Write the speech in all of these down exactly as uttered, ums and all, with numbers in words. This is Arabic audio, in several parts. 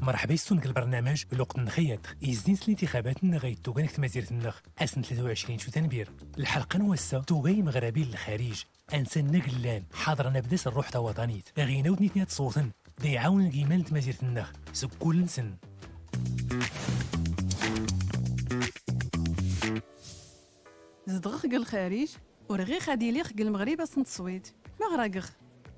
مرحبا يستون البرنامج الوقت نخيط يزدين الانتخابات نغيت توغانك تمازيرت النخ أسن ثلاثة وعشرين شو تنبير الحلقة نوسا توغاي مغربي للخارج أنسان نقلان حاضر نبدس الروح وطنيت غينا ودنيتنيات صوتن دا يعاون الجيمان تمازيرت النخ سكول نسن زدغخ قل الخارج ورغي خادي ليخ قل المغرب أسن تصويت ما غراقخ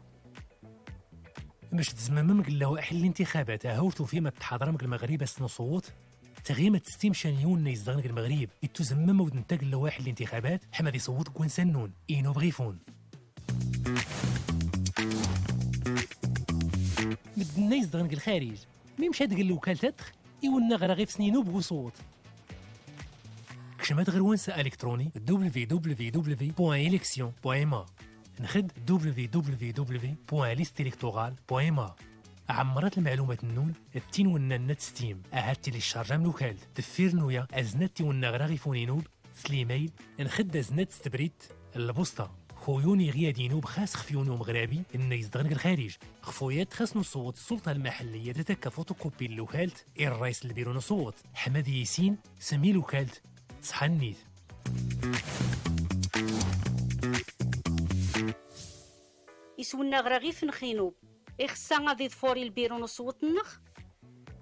باش تزمم قلاو احل الانتخابات هاورتو فيما تحاضر مك المغرب اس نصوت تغيمة ستيم شانيون يزدغنك المغرب يتزمم ود نتاق قلاو احل الانتخابات حمد يصوت كون سنون اينو بغيفون بدنا يزدغنك الخارج مي مشات قل وكال تدخ يولنا غير غير في سنينو بوصوت كشمات غير ونسا الكتروني دبليو دبليو دبليو بوان إليكسيون بوان ما نخد دبليو دبليو دبليو بوان ليست إلكتورال بوان ما عمرات المعلومات النون التين ونا النت ستيم أهاتي للشارجة من وكال دفير نويا أزنتي ونا غراغي فونينوب سليميل نخد أزنت ستبريت البوسطة خويوني غيادينو بخاس خفيونو مغربي إن يصدغنك الخارج خفويات خاص صوت السلطة المحلية تتكا فوتوكوبي الوكالت الرئيس البيرو نصوت حماد ياسين سمي الوكالت صحنيت يسولنا غير في نخينوب إخصا غادي ضفوري البيرو نصوت النخ